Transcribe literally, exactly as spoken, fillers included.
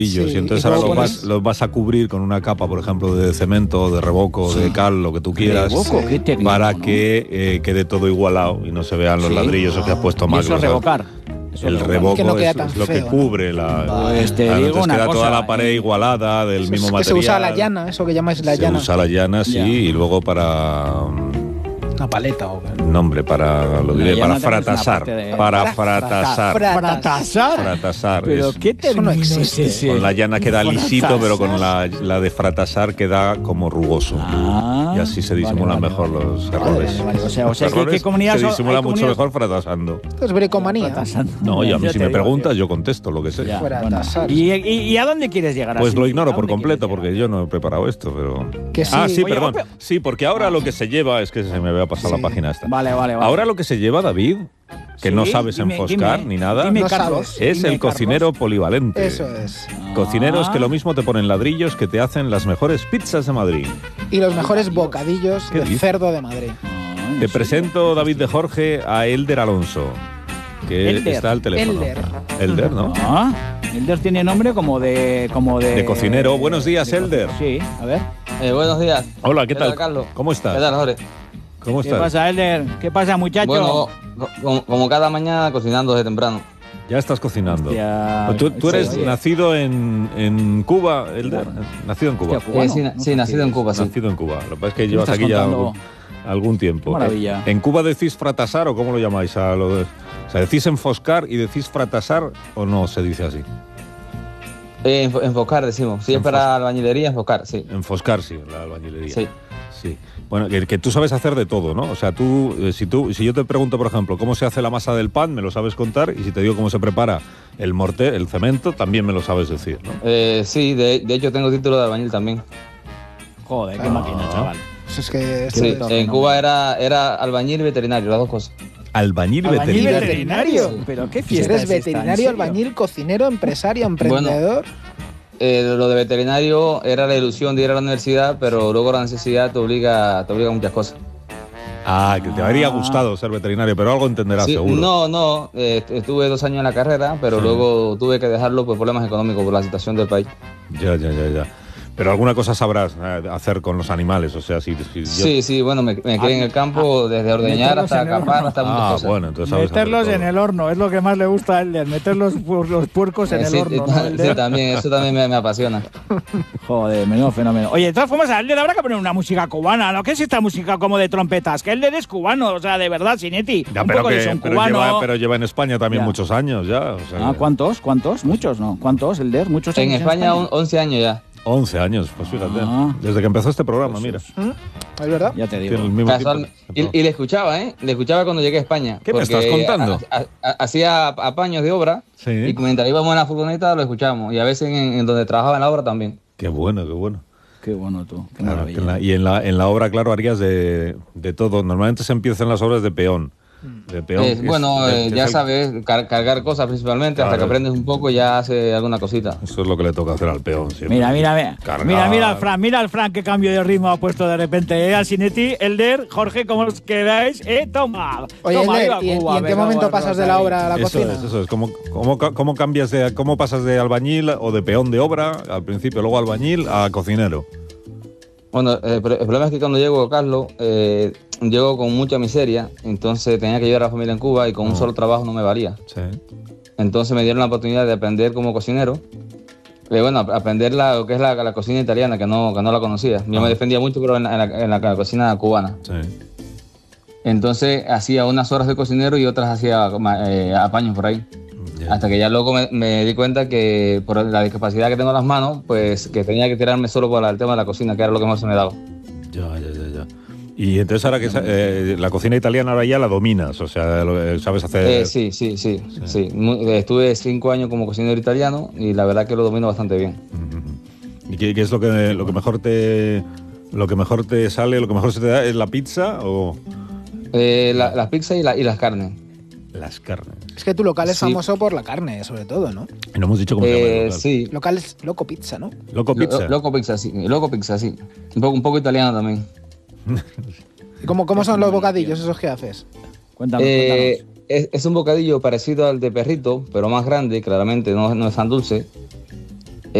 Sí, y entonces y ahora los vas, los vas a cubrir con una capa, por ejemplo, de cemento, de revoco, sí. de cal, lo que tú quieras, revoco, qué técnico, para ¿no? que eh, quede todo igualado y no se vean los sí. ladrillos ah. o que has puesto mal. ¿Y eso revocar? Eso el revoco que no es, es lo feo, que cubre ¿no? la... Pues te la digo entonces una queda cosa, toda la pared eh. igualada, del eso mismo es material. Que se usa la llana, eso que llamáis la se llana. Se usa la llana, sí, ya. y luego para... Una paleta o qué. Nombre para lo diré, para fratasar, de... para fratasar, fratasar, fratasar. Pero es, qué término no existe. es ese. Con la llana queda lisito, pero con la, la de fratasar queda como rugoso. Ah, y así se disimulan vale, vale, mejor vale. los errores. Vale, vale. O sea, o sea los que, ¿qué comunidad se disimula mucho comunidades? mejor fratasando. Esto es bricomanía. No, y a mí si me digo, preguntas, yo contesto lo que sé. Ya, bueno. ¿Y, y, ¿Y a dónde quieres llegar? Pues así? lo ignoro por completo, porque yo no he preparado esto, pero... Que sí. Ah, sí, Oye, perdón. pero... Sí, porque ahora lo que se lleva, es que se me había pasado sí. la página esta. Vale, vale, vale. Ahora lo que se lleva, David, que sí, no sabes dime, enfoscar dime, ni nada, dime, no Carlos, sabes. es dime, el cocinero Carlos. polivalente. Eso es. Cocineros Ah. que lo mismo te ponen ladrillos que te hacen las mejores pizzas de Madrid. Y los mejores bocadillos de dices? cerdo de Madrid. Ah, Te sí. presento, David de Jorge, a Elder Alonso, que Elder. está al teléfono. Elder. Elder, ¿no? Ah, Elder tiene nombre como de... Como de, de cocinero. Buenos días, de Elder. Sí, a ver. Eh, buenos días. Hola, ¿qué, ¿Qué tal? tal, Carlos? ¿Cómo estás? ¿Qué tal, Jorge? ¿Cómo ¿Qué estás? pasa, Elder? ¿Qué pasa, muchacho? Bueno, como, como cada mañana cocinando desde temprano. Ya estás cocinando. Ya, ¿Tú, tú eres sí, nacido en, en Cuba, Elder? Nacido en Cuba. Hostia, cubano. Eh, sí, No sí sé nacido qué en Cuba, sí. Nacido en Cuba. Lo que pasa es que ¿Qué llevas me aquí estás ya contando? algún, algún tiempo. Qué maravilla. ¿En Cuba decís fratasar o cómo lo llamáis? A lo de, o sea, ¿decís enfoscar y decís fratasar o no se dice así? Eh, enfo- enfocar, decimos. Si es Enfos- para albañilería, enfocar, sí. Enfoscar, sí, la albañilería. Sí. Sí. Bueno, que, que tú sabes hacer de todo, ¿no? O sea, tú, eh, si tú, si yo te pregunto, por ejemplo, cómo se hace la masa del pan, me lo sabes contar, y si te digo cómo se prepara el morte, el cemento, también me lo sabes decir, ¿no? Eh, sí, de, de hecho tengo título de albañil también. Joder, qué Ah. máquina, chaval. Eso es que... Sí, eso es- en Cuba era, era albañil y veterinario, las dos cosas. Albañil, ¿Albañil veterinario. veterinario? Sí. ¿Pero qué Si fiesta eres es esta? ¿En veterinario, serio? albañil, cocinero, empresario, emprendedor... Eh, lo de veterinario era la ilusión de ir a la universidad, pero luego la necesidad te obliga, te obliga a muchas cosas. Ah, que te habría gustado ser veterinario, pero algo entenderás Sí, seguro. no, no, eh, estuve dos años en la carrera, pero Sí. luego tuve que dejarlo por problemas económicos, por la situación del país. Ya, ya, ya, ya. Pero alguna cosa sabrás eh, hacer con los animales, o sea, si... si yo- Sí, sí, bueno, me, me quedé en el campo desde ordeñar meterlos hasta en el acapar, horno. hasta muchas Ah, cosas. bueno, entonces sabes hacer Meterlos todo. en el horno, es lo que más le gusta a Elder, meter los, pu- los puercos en Eh, el sí, horno, sí, ¿no, Elder? sí, también, eso también me, me apasiona. Joder, menudo fenómeno. Oye, de todas formas, a Elder habrá que poner una música cubana, ¿no? ¿Qué es esta música como de trompetas? Que Elder es cubano, o sea, de verdad, Sinetti. Ya, un pero, poco que, de son pero, cubano. lleva, pero lleva en España también Ya. muchos años ya. O sea, Ah, ¿cuántos? ¿Cuántos? Muchos, ¿no? ¿Cuántos, Elder? ¿Muchos En años España, un- once años ya. once años, pues fíjate. Ah. Desde que empezó este programa, mira. ¿Mm? ¿Es verdad? Ya te digo. Tiene el mismo Casual- tiempo. y, y le escuchaba, ¿eh? Le escuchaba cuando llegué a España. ¿Qué me porque estás contando? ha- ha- ha- Hacía apaños de obra Sí. y mientras íbamos en la furgoneta lo escuchábamos. Y a veces en, en donde trabajaba en la obra también. Qué bueno, qué bueno. Qué bueno tú, qué Claro, maravilla. que en la- y en la, en la obra, claro, harías de, de todo. Normalmente se empiezan las obras de peón. De peón Eh, que es- bueno, de- eh, que ya es el- sabes, car- cargar cosas principalmente, hasta Claro. que aprendes un poco y ya hace alguna cosita. Eso es lo que le toca hacer al peón siempre. Mira, mira, mira. Cargar. Mira, mira al Fran, mira al Fran qué cambio de ritmo ha puesto de repente. ¿Eh? Al Sinetti, Elder, Jorge, ¿cómo os quedáis? Eh, toma. Oye, toma, Elder, viva ¿y, en- Cuba, y en qué venga, momento vamos, pasas de ahí. la obra a la Eso cocina? es, eso es. ¿Cómo, cómo, ca- cómo cambias de, cómo pasas de albañil o de peón de obra al principio, luego albañil a cocinero? Bueno, eh, pero el problema es que cuando llego a Carlos, eh, llego con mucha miseria, entonces tenía que ayudar a la familia en Cuba y con un Oh. solo trabajo no me valía. Sí. Entonces me dieron la oportunidad de aprender como cocinero. Eh, bueno, ap- aprender la, lo que es la, la cocina italiana, que no, que no la conocía. Yo Ah. me defendía mucho, pero en la, en la- en la- en la cocina cubana. Sí. Entonces hacía unas horas de cocinero y otras hacía eh, apaños por ahí. Ya. Hasta que ya luego me, me di cuenta que por la discapacidad que tengo en las manos, pues que tenía que tirarme solo por el tema de la cocina, que era lo que más se me daba. Ya, ya, ya, ya. Y entonces ahora que sa- eh, la cocina italiana ahora ya la dominas, o sea, lo- eh, sabes hacer... Eh, sí, sí, sí, sí. Muy- estuve cinco años como cocinero italiano y la verdad que lo domino bastante bien. ¿Y qué, qué es lo que lo que mejor te lo que mejor te sale, lo que mejor se te da es la pizza o Eh, la- las pizzas y, la- y las carnes. las carnes? Es que tu local es Sí. famoso por la carne, sobre todo, ¿no? Y no hemos dicho cómo se llama el Eh, local. sí. Local es Loco Pizza, ¿no? Loco Pizza. Lo- Loco pizza, sí. Loco pizza, sí. Un poco, un poco italiano también. ¿Y cómo, cómo son los bocadillos esos que haces? Cuéntanos, Eh, cuéntanos. es, es un bocadillo parecido al de perrito, pero más grande, claramente, no, no es tan dulce.